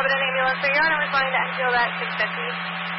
an ambulance for your honor responding to Enfield at 650.